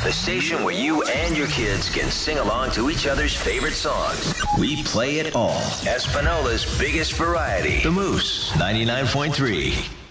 the station where you and your kids can sing along to each other's favorite songs. We play it all. Espinola's biggest variety. The Moose, 99.3.